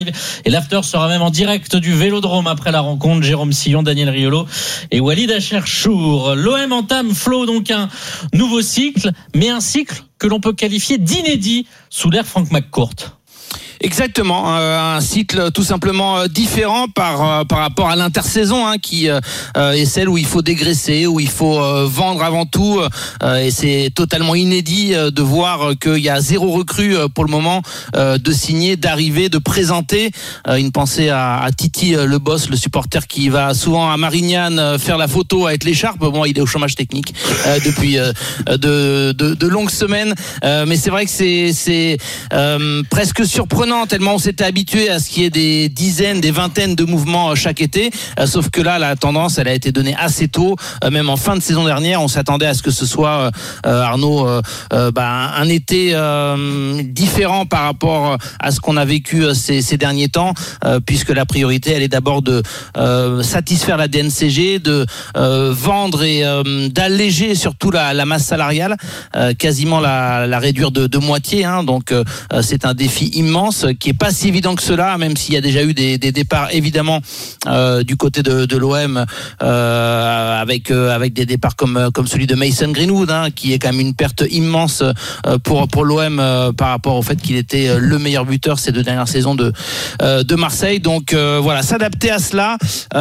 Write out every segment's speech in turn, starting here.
Et l'after sera même en direct du Vélodrome après la rencontre. Jérôme Sillon, Daniel Riolo et Walid Acharchour. L'OM entame, Flo, donc un nouveau cycle, mais un cycle que l'on peut qualifier d'inédit sous l'ère Frank McCourt. Exactement, un cycle tout simplement différent par rapport à l'intersaison qui est celle où il faut dégraisser, où il faut vendre avant tout, et c'est totalement inédit de voir qu'il y a 0 recrue pour le moment, de signer, d'arriver, de présenter. Une pensée à Titi le boss, le supporter qui va souvent à Marignane faire la photo avec l'écharpe. Bon, il est au chômage technique depuis de longues semaines, mais c'est vrai que c'est presque surprenant tellement on s'était habitué à ce qu'il y ait des dizaines, des vingtaines de mouvements chaque été, sauf que là la tendance elle a été donnée assez tôt, même en fin de saison dernière on s'attendait à ce que ce soit Arnaud un été différent par rapport à ce qu'on a vécu ces derniers temps, puisque la priorité elle est d'abord de satisfaire la DNCG, de vendre et d'alléger surtout la masse salariale, quasiment la réduire de moitié, donc c'est un défi immense qui est pas si évident que cela, même s'il y a déjà eu des départs évidemment du côté de l'OM, avec des départs comme celui de Mason Greenwood, qui est quand même une perte immense pour l'OM par rapport au fait qu'il était le meilleur buteur ces 2 dernières saisons de Marseille. Donc voilà, s'adapter à cela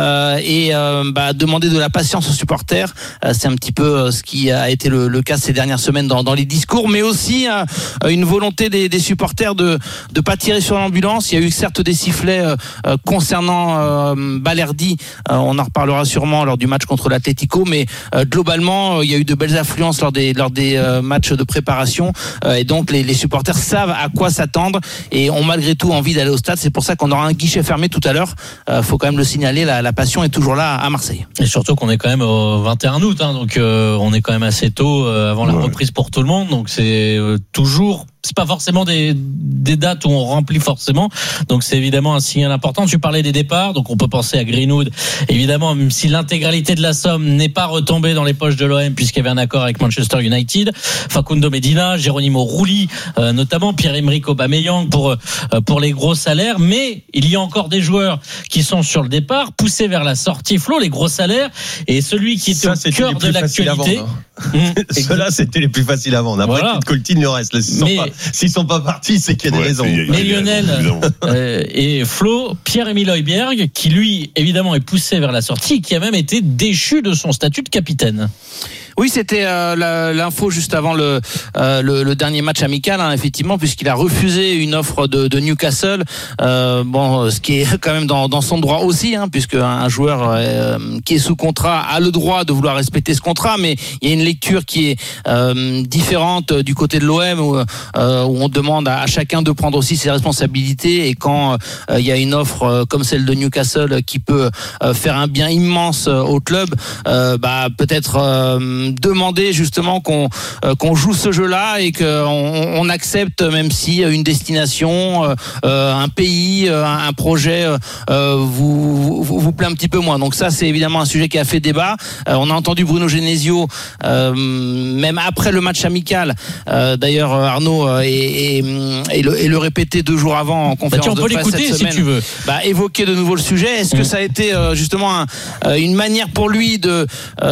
et demander de la patience aux supporters, c'est un petit peu ce qui a été le cas ces dernières semaines dans les discours, mais aussi une volonté des supporters de pas tirer sur l'ambulance. Il y a eu certes des sifflets concernant Balerdi, on en reparlera sûrement lors du match contre l'Atlético, mais globalement il y a eu de belles affluences lors des matchs de préparation, et donc les supporters savent à quoi s'attendre et ont malgré tout envie d'aller au stade. C'est pour ça qu'on aura un guichet fermé tout à l'heure, faut quand même le signaler, la passion est toujours là à Marseille. Et surtout qu'on est quand même au 21 août, donc on est quand même assez tôt avant la reprise pour tout le monde, donc c'est toujours, c'est pas forcément des dates où on remplit forcément, donc c'est évidemment un signal important. Tu parlais des départs, donc on peut penser à Greenwood évidemment, même si l'intégralité de la somme n'est pas retombée dans les poches de l'OM puisqu'il y avait un accord avec Manchester United. Facundo Medina, Geronimo Rulli notamment, Pierre-Emerick Aubameyang pour les gros salaires, mais il y a encore des joueurs qui sont sur le départ, poussés vers la sortie, Flo, les gros salaires, et celui qui était au cœur de l'actualité. Ceux-là, c'était les plus faciles à vendre. Après, Coutinho, le reste. S'ils sont pas partis, c'est qu'il y a des raisons. Mais Lionel et Flo, Pierre-Emile Højbjerg, qui lui, évidemment, est poussé vers la sortie, qui a même été déchu de son statut de capitaine. Oui, c'était l'info juste avant le dernier match amical, effectivement, puisqu'il a refusé une offre de Newcastle. Ce qui est quand même dans son droit aussi, puisque un joueur qui est sous contrat a le droit de vouloir respecter ce contrat, mais il y a une lecture qui est différente du côté de l'OM où on demande à chacun de prendre aussi ses responsabilités, et quand il y a une offre comme celle de Newcastle qui peut faire un bien immense au club, peut-être demander justement qu'on joue ce jeu-là et qu'on accepte, même si une destination, un pays, un projet vous plaît un petit peu moins. Donc ça, c'est évidemment un sujet qui a fait débat. On a entendu Bruno Genesio même après le match amical, d'ailleurs Arnaud et le répéter 2 jours avant en conférence de presse cette semaine, si tu veux. Évoquer de nouveau le sujet. Est-ce que ça a été justement une manière pour lui de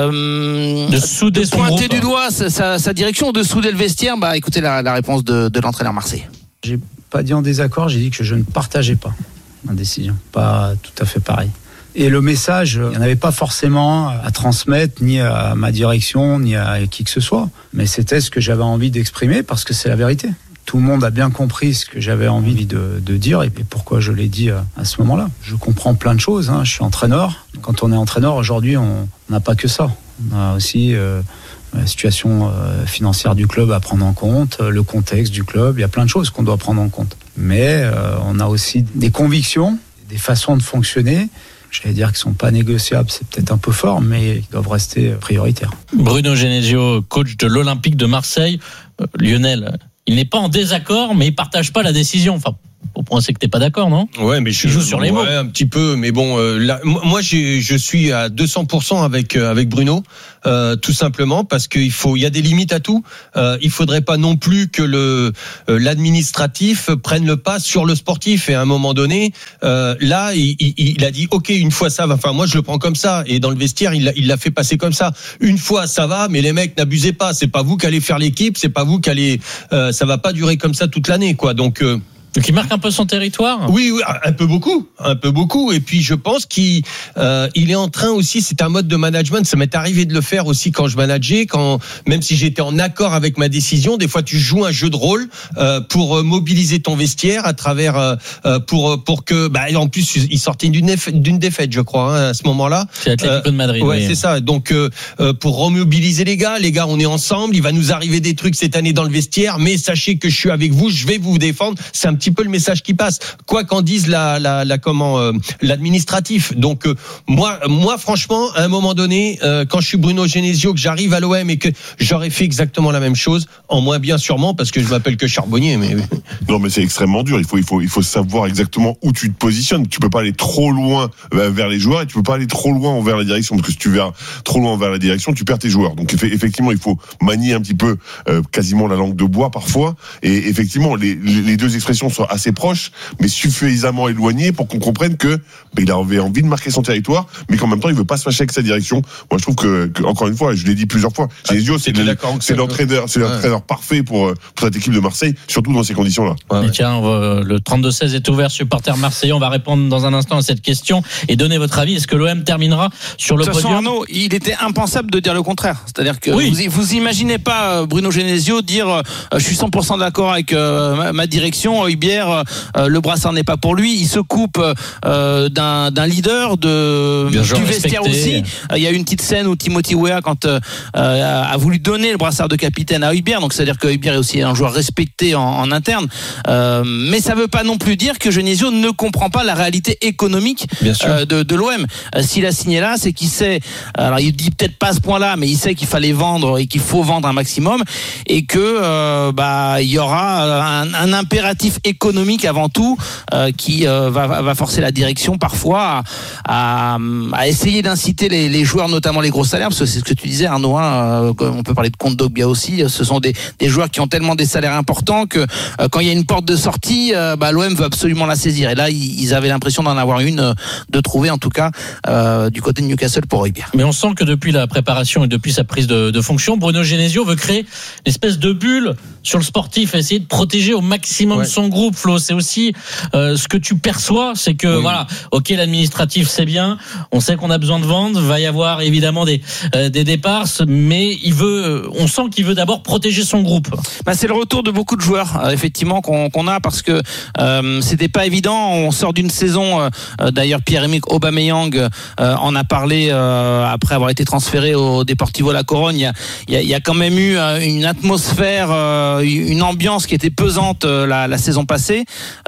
pointer du doigt sa direction, de souder le vestiaire? Écoutez la réponse de l'entraîneur marseillais. J'ai pas dit en désaccord, j'ai dit que je ne partageais pas ma décision, pas tout à fait pareil. Et le message, il n'y en avait pas forcément à transmettre, ni à ma direction, ni à qui que ce soit. Mais c'était ce que j'avais envie d'exprimer, parce que c'est la vérité. Tout le monde a bien compris ce que j'avais envie de dire et pourquoi je l'ai dit à ce moment-là. Je comprends plein de choses, je suis entraîneur. Quand on est entraîneur, aujourd'hui, on n'a pas que ça. On a aussi la situation financière du club à prendre en compte, le contexte du club, il y a plein de choses qu'on doit prendre en compte. Mais on a aussi des convictions, des façons de fonctionner, j'allais dire qu'ils ne sont pas négociables, c'est peut-être un peu fort, mais ils doivent rester prioritaires. Bruno Genesio, coach de l'Olympique de Marseille. Lionel, il n'est pas en désaccord, mais il ne partage pas la décision. Enfin, Au point, c'est que t'es pas d'accord, non? Ouais, mais je joue sur les mots. Un petit peu, mais bon, là, moi, je suis à 200% avec Bruno, tout simplement parce qu'il y a des limites à tout. Il faudrait pas non plus que l'administratif prenne le pas sur le sportif. Et à un moment donné, là, il a dit, ok, une fois ça va. Enfin, moi, je le prends comme ça. Et dans le vestiaire, il l'a fait passer comme ça. Une fois ça va, mais les mecs, n'abusez pas. C'est pas vous qui allez faire l'équipe. C'est pas vous qui allez. Ça va pas durer comme ça toute l'année, quoi. Donc il marque un peu son territoire. Oui, un peu beaucoup. Et puis je pense qu'il est en train aussi. C'est un mode de management. Ça m'est arrivé de le faire aussi quand je manageais. Même si j'étais en accord avec ma décision, des fois tu joues un jeu de rôle pour mobiliser ton vestiaire à travers pour que. En plus, il sortait d'une défaite, je crois, à ce moment-là. C'est l'Atlético de Madrid. Ouais, c'est ça. Donc pour remobiliser les gars, on est ensemble. Il va nous arriver des trucs cette année dans le vestiaire, mais sachez que je suis avec vous. Je vais vous défendre. C'est un petit peu le message qui passe, quoi qu'en dise l'administratif. Donc moi franchement, à un moment donné, quand je suis Bruno Genesio, que j'arrive à l'OM et que j'aurais fait exactement la même chose, en moins bien sûrement parce que je m'appelle que Charbonnier, mais non, mais c'est extrêmement dur. Il faut savoir exactement où tu te positionnes. Tu peux pas aller trop loin vers les joueurs et tu peux pas aller trop loin vers la direction, parce que si tu vas trop loin vers la direction, tu perds tes joueurs. Donc effectivement, il faut manier un petit peu quasiment la langue de bois parfois. Et effectivement, les deux expressions sont assez proches, mais suffisamment éloignées pour qu'on comprenne que il avait envie de marquer son territoire, mais qu'en même temps il veut pas se fâcher avec sa direction. Moi je trouve que encore une fois, je l'ai dit plusieurs fois, Genesio c'est l'entraîneur parfait pour cette équipe de Marseille, surtout dans ces conditions-là. Et tiens, le 32-16 est ouvert, supporter marseillais. On va répondre dans un instant à cette question et donner votre avis. Est-ce que l'OM terminera sur le podium? Arnaud, il était impensable de dire le contraire. C'est-à-dire que vous imaginez pas Bruno Genesio dire je suis 100% d'accord avec ma direction, Hubert, le brassard n'est pas pour lui. Il se coupe d'un leader du vestiaire aussi. Il y a eu une petite scène où Timothy Weah, quand a voulu donner le brassard de capitaine à Hubert, donc c'est-à-dire que Hubert est aussi un joueur respecté en interne, mais ça veut pas non plus dire que Genesio ne comprend pas la réalité économique de l'OM. S'il a signé là, c'est qu'il sait, alors il dit peut-être pas à ce point-là, mais il sait qu'il fallait vendre et qu'il faut vendre un maximum, et que il y aura un impératif économique avant tout qui va forcer la direction parfois à essayer d'inciter les joueurs, notamment les gros salaires, parce que c'est ce que tu disais, Arnaud, on peut parler de Kondogbia aussi. Ce sont des joueurs qui ont tellement des salaires importants que quand il y a une porte de sortie, l'OM veut absolument la saisir, et là ils avaient l'impression d'en avoir une, de trouver en tout cas du côté de Newcastle pour Hubert. Mais on sent que depuis la préparation et depuis sa prise de fonction, Bruno Genesio veut créer une espèce de bulle sur le sportif, essayer de protéger au maximum son groupe. Flo, c'est aussi ce que tu perçois, c'est que ok, l'administratif c'est bien, on sait qu'on a besoin de vendre, va y avoir évidemment des départs, mais on sent qu'il veut d'abord protéger son groupe. C'est le retour de beaucoup de joueurs effectivement qu'on a, parce que c'était pas évident. On sort d'une saison, d'ailleurs Pierre-Emerick Aubameyang en a parlé après avoir été transféré au Deportivo La Corogne. Il y a quand même eu une atmosphère, une ambiance qui était pesante la saison passée,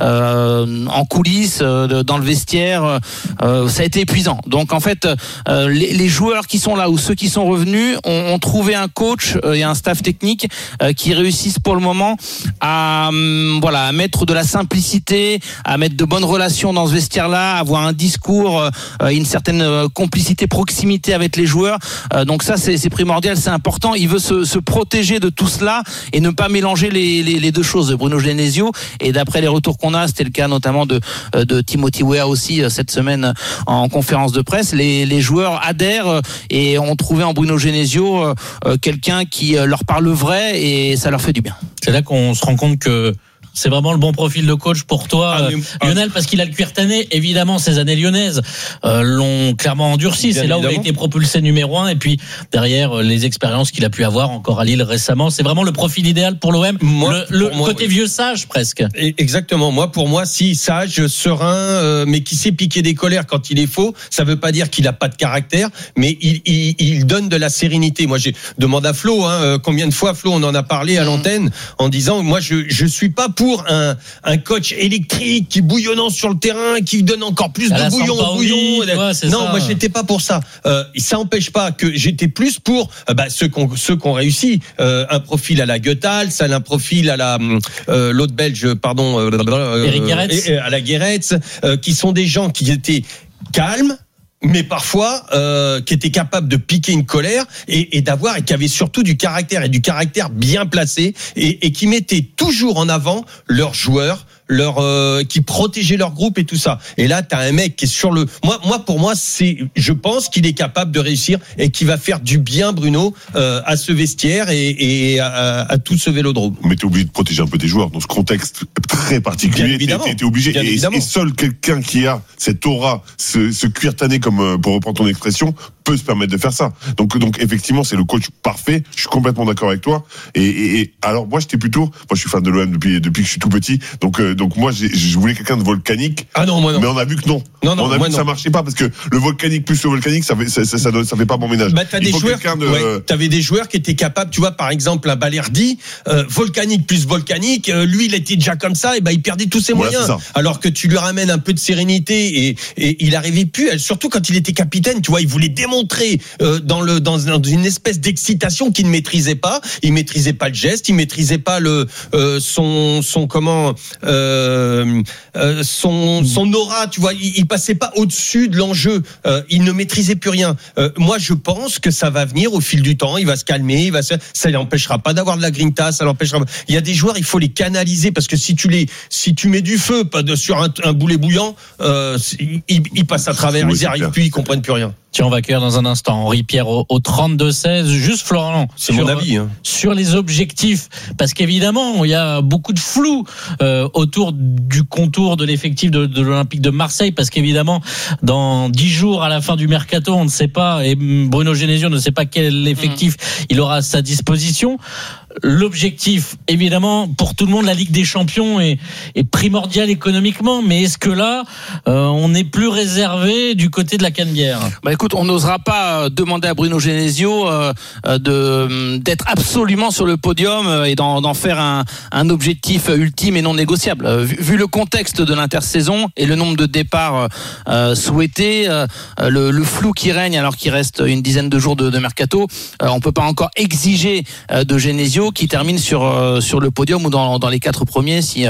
en coulisses, dans le vestiaire, ça a été épuisant. Donc en fait, les joueurs qui sont là ou ceux qui sont revenus ont trouvé un coach et un staff technique qui réussissent pour le moment à mettre de la simplicité, à mettre de bonnes relations dans ce vestiaire-là, à avoir un discours, une certaine complicité, proximité avec les joueurs. Donc ça c'est primordial, c'est important. Il veut se protéger de tout cela et ne pas mélanger les deux choses. Bruno Genesio, et d'après les retours qu'on a, c'était le cas notamment de Timothy Weah aussi cette semaine en conférence de presse, les joueurs adhèrent et ont trouvé en Bruno Genesio quelqu'un qui leur parle vrai, et ça leur fait du bien. C'est là qu'on se rend compte que c'est vraiment le bon profil de coach pour toi, Lionel, parce qu'il a le cuir tanné. Évidemment, ces années lyonnaises l'ont clairement endurci. C'est là où il a été propulsé numéro 1. Et puis derrière, les expériences qu'il a pu avoir encore à Lille récemment. C'est vraiment le profil idéal pour l'OM. Le côté vieux sage presque. Exactement. Pour moi, si sage, serein, mais qui sait piquer des colères quand il est faux. Ça veut pas dire qu'il a pas de caractère, mais il donne de la sérénité. Moi, j'ai demandé à Flo, combien de fois, Flo, on en a parlé à l'antenne en disant, moi, je suis pas pour un coach électrique qui bouillonnant sur le terrain, qui donne encore plus de bouillon au bouillon. Non, moi j'étais pas pour ça. Ça n'empêche pas que j'étais plus pour ceux qui ont réussi. Un profil à la Goethals, un profil à la l'autre Belge, pardon, Eric Gerets, à la Gerets, qui sont des gens qui étaient calmes, mais parfois qui étaient capables de piquer une colère et qui avaient surtout du caractère bien placé et qui mettaient toujours en avant leurs joueurs, qui protégeaient leur groupe et tout ça. Et là, t'as un mec qui est sur le. Pour moi, je pense qu'il est capable de réussir et qui va faire du bien, Bruno, à ce vestiaire et à tout ce vélodrome. Mais t'es obligé de protéger un peu tes joueurs dans ce contexte très particulier. T'es obligé. Et seul quelqu'un qui a cette aura, ce cuir tanné, comme pour reprendre ton expression, peut se permettre de faire ça. Donc effectivement, c'est le coach parfait. Je suis complètement d'accord avec toi. Et alors moi, moi je suis fan de l'OM depuis que je suis tout petit. Donc moi, je voulais quelqu'un de volcanique. Ah non, moi non. Mais on a vu que non. On a vu que ça marchait pas parce que le volcanique plus le volcanique, ça fait pas bon ménage. T'avais des joueurs qui étaient capables, tu vois, par exemple, un Balerdi, volcanique plus volcanique, lui, il était déjà comme ça, et il perdait tous ses moyens. Alors que tu lui ramènes un peu de sérénité et il arrivait plus, surtout quand il était capitaine, tu vois, il voulait démontrer dans une espèce d'excitation qu'il ne maîtrisait pas. Il maîtrisait pas le geste, il maîtrisait pas son aura, tu vois, il passait pas au-dessus de l'enjeu, il ne maîtrisait plus rien. Moi je pense que ça va venir au fil du temps, il va se calmer, ça l'empêchera pas d'avoir de la grinta, ça l'empêchera. Il y a des joueurs, il faut les canaliser parce que si tu mets du feu sur un boulet bouillant, ils passent à travers, ils y arrivent plus, ils comprennent plus rien. Tiens, on va accueillir dans un instant Henri Pierre au 32-16. Juste Florent, c'est mon avis, sur les objectifs, parce qu'évidemment il y a beaucoup de flou autour du contour de l'effectif de l'Olympique de Marseille, parce qu'évidemment dans 10 jours à la fin du mercato, on ne sait pas, et Bruno Genesio ne sait pas quel effectif il aura à sa disposition. L'objectif, évidemment, pour tout le monde, la Ligue des Champions est primordiale économiquement, mais est-ce que là, on n'est plus réservé du côté de la Canebière ? Écoute, on n'osera pas demander à Bruno Genesio d'être absolument sur le podium et d'en faire un objectif ultime et non négociable. Vu le contexte de l'intersaison et le nombre de départs souhaités, le flou qui règne alors qu'il reste une dizaine de jours de mercato, on peut pas encore exiger de Genesio qui termine sur le podium ou dans les 4 premiers si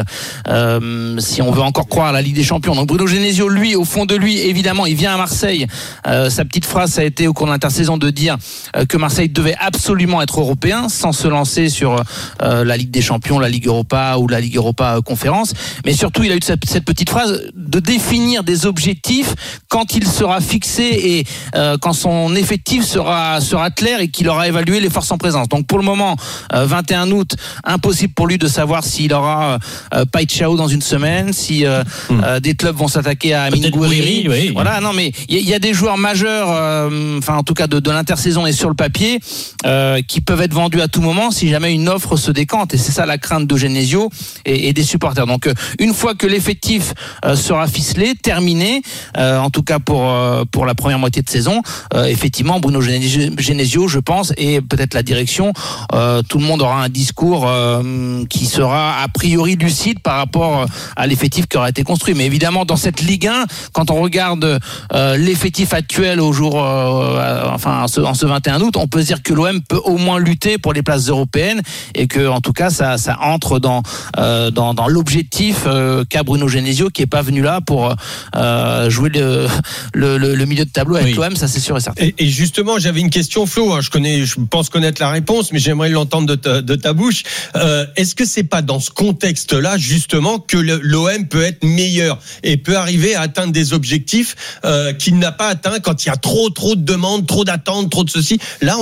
on veut encore croire à la Ligue des Champions. Donc Bruno Genesio, lui, au fond de lui, évidemment, il vient à Marseille. Sa petite phrase, ça a été au cours de l'intersaison de dire que Marseille devait absolument être européen sans se lancer sur la Ligue des Champions, la Ligue Europa ou la Ligue Europa Conférence. Mais surtout, il a eu cette petite phrase de définir des objectifs quand il sera fixé et quand son effectif sera clair et qu'il aura évalué les forces en présence. Donc pour le moment, 21 août, impossible pour lui de savoir s'il aura Paixão dans une semaine, si des clubs vont s'attaquer à Amine Gouiri. Oui. Voilà, non mais il y a des joueurs majeurs, en tout cas de l'intersaison et sur le papier, qui peuvent être vendus à tout moment si jamais une offre se décante. Et c'est ça la crainte de Genesio et des supporters. Donc une fois que l'effectif sera ficelé, terminé, en tout cas pour la première moitié de saison, effectivement Bruno Genesio, je pense, et peut-être la direction, tout le monde aura un discours qui sera a priori lucide par rapport à l'effectif qui aura été construit. Mais évidemment, dans cette Ligue 1, quand on regarde l'effectif actuel au jour, en ce 21 août, on peut se dire que l'OM peut au moins lutter pour les places européennes et que, en tout cas, ça entre dans l'objectif qu'a Bruno Genesio, qui est pas venu là pour jouer le milieu de tableau avec l'OM, ça c'est sûr et certain. Et justement, j'avais une question, Flo. Je pense connaître la réponse, mais j'aimerais l'entendre de ta bouche. Est-ce que c'est pas dans ce contexte-là justement que l'OM peut être meilleur et peut arriver à atteindre des objectifs qu'il n'a pas atteints quand il y a trop de demandes, trop d'attentes, trop de ceci. Là,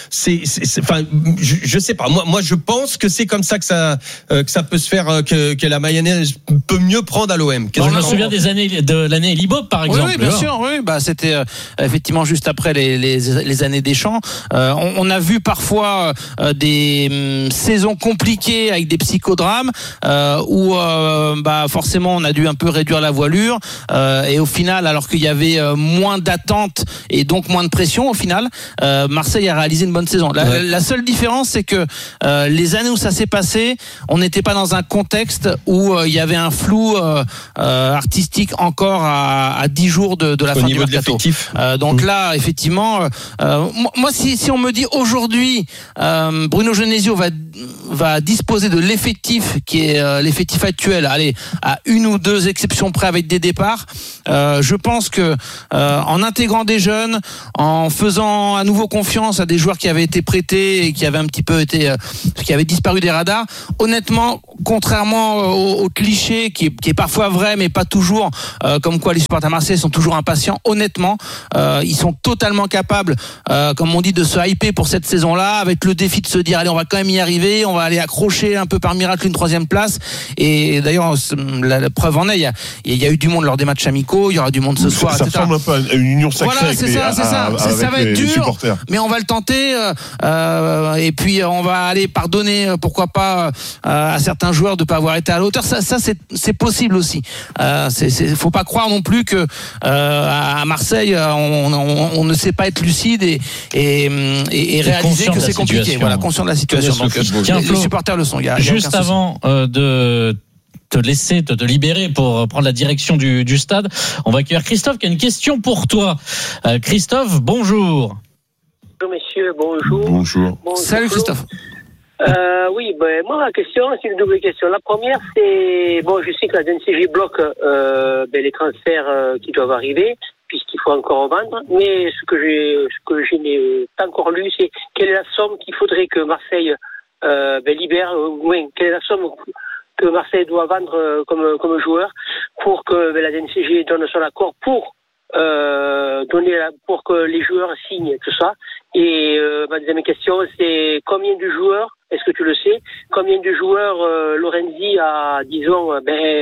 je sais pas. Moi, je pense que c'est comme ça que ça peut se faire, que la mayonnaise peut mieux prendre à l'OM. Je me souviens de l'année Libob, par exemple. Oui, bien sûr. Oui, c'était effectivement juste après les années Deschamps. On a vu parfois des des saisons compliquées avec des psychodrames où forcément on a dû un peu réduire la voilure et au final, alors qu'il y avait moins d'attentes et donc moins de pression, au final, Marseille a réalisé une bonne saison. La seule différence, c'est que les années où ça s'est passé, on n'était pas dans un contexte où il y avait un flou artistique encore à 10 jours de la fin du mercato. Donc là, effectivement, moi, si on me dit aujourd'hui, Bruno Genesio va disposer de l'effectif qui est l'effectif actuel, allez, à une ou deux exceptions près avec des départs, je pense que en intégrant des jeunes, en faisant à nouveau confiance à des joueurs qui avaient été prêtés et qui avaient un petit peu qui avaient disparu des radars, honnêtement, contrairement au cliché qui est parfois vrai mais pas toujours, comme quoi les supporters marseillais sont toujours impatients, honnêtement, ils sont totalement capables, comme on dit, de se hyper pour cette saison-là, avec le défi de se dire allez, on va quand même y arriver, on va aller accrocher un peu par miracle une 3e place. Et d'ailleurs, la preuve en est, il y a eu du monde lors des matchs amicaux, il y aura du monde ce soir, ça etc. ressemble un peu à une union sacrée. Voilà, c'est ça. Ça va être dur, mais on va le tenter. Et puis on va aller pardonner, pourquoi pas, à certains joueurs de pas avoir été à la hauteur. Ça c'est possible aussi. Faut pas croire non plus que à Marseille on ne sait pas être lucide et réaliser que c'est compliqué. Voilà, conscient de la situation. Donc les supporters le sont. Juste avant de te laisser te libérer pour prendre la direction du stade, on va accueillir Christophe qui a une question pour toi. Christophe, bonjour. Bonjour messieurs, bonjour. Salut Christophe. Oui, moi la question, c'est une double question. La première, c'est je sais que la DNCG bloque les transferts qui doivent arriver, puisqu'il faut encore vendre. Mais ce que je n'ai pas encore lu, c'est quelle est la somme qu'il faudrait que Marseille libère, quelle est la somme que Marseille doit vendre comme joueur pour que la DNCG donne son accord pour pour que les joueurs signent tout ça. Et ma deuxième question, c'est combien de joueurs, est-ce que tu le sais, combien de joueurs Lorenzi a, disons,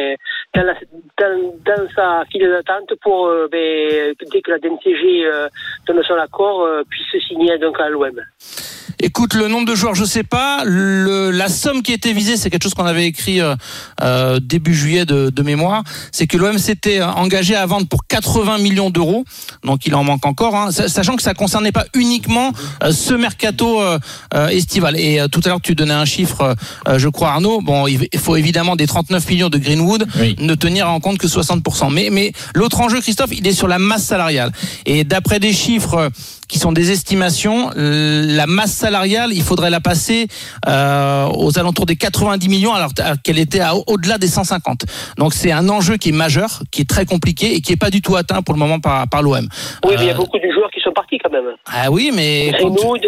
dans sa file d'attente pour dès que la DNCG donne son accord puisse signer donc à l'OM. Écoute, le nombre de joueurs, je sais pas. La somme qui était visée, c'est quelque chose qu'on avait écrit début juillet de mémoire. C'est que l'OM s'était engagé à vendre pour 80 millions d'euros. Donc il en manque encore, hein, sachant que ça concernait pas uniquement ce mercato estival. Et tout à l'heure tu donnais un chiffre, je crois Arnaud. Bon, il faut évidemment des 39 millions de Greenwood, ne tenir en compte que 60%. Mais l'autre enjeu, Christophe, il est sur la masse salariale. Et d'après des chiffres qui sont des estimations, la masse salariale, il faudrait la passer aux alentours des 90 millions alors qu'elle était au-delà des 150. Donc c'est un enjeu qui est majeur, qui est très compliqué et qui est pas du tout atteint pour le moment par l'OM. Oui, mais il y a beaucoup de joueurs qui sont partis quand même. Ah oui, mais Greenwood,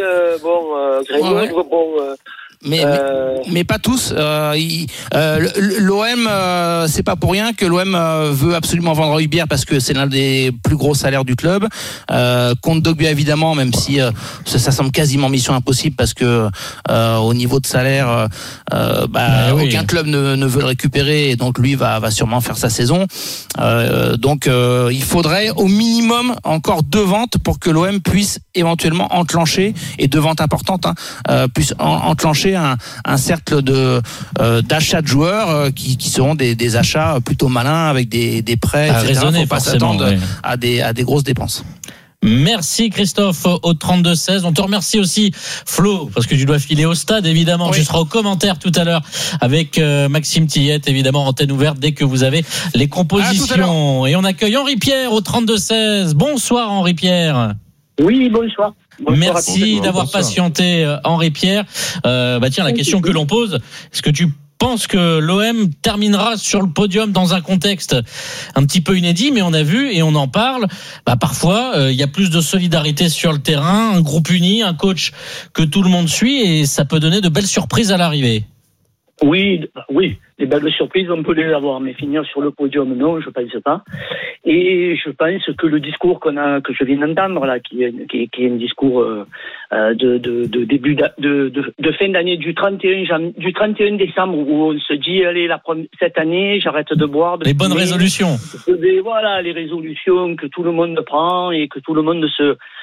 mais pas tous. L'OM, c'est pas pour rien que l'OM veut absolument vendre Højbjerg parce que c'est l'un des plus gros salaires du club. Kondogbia évidemment, même si ça semble quasiment mission impossible parce que au niveau de salaire, aucun club ne veut le récupérer et donc lui va sûrement faire sa saison. Donc il faudrait au minimum encore 2 ventes pour que l'OM puisse éventuellement enclencher, et 2 ventes importantes, puisse enclencher un cercle d'achats de joueurs qui seront des achats plutôt malins avec des prêts, etc. Faut pas s'attendre à des grosses dépenses. Merci Christophe au 32-16. On te remercie aussi Flo parce que tu dois filer au stade évidemment. Oui. Tu seras aux commentaires tout à l'heure avec Maxime Tillette, évidemment antenne ouverte dès que vous avez les compositions. Et on accueille Henri Pierre au 32-16. Bonsoir Henri Pierre. Oui, bonsoir. Merci d'avoir patienté Henri Pierre. La question que l'on pose, est-ce que tu penses que l'OM terminera sur le podium dans un contexte un petit peu inédit, mais on a vu et on en parle, parfois il y a plus de solidarité sur le terrain, un groupe uni, un coach que tout le monde suit et ça peut donner de belles surprises à l'arrivée. Oui, des belles surprises, on peut les avoir, mais finir sur le podium, non, je pense pas. Et je pense que le discours que je viens d'entendre là, qui est un discours de début de fin d'année du 31 décembre où on se dit allez cette année j'arrête de boire. Les bonnes résolutions. Voilà, les résolutions que tout le monde prend et que tout le monde